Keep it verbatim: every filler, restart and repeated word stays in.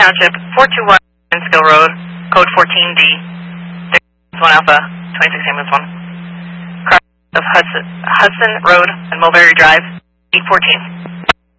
Township, four two one Skill Road, code fourteen D, one Alpha, twenty-six ambulance one. Cross of Hudson, Hudson Road and Mulberry Drive, eight fourteen.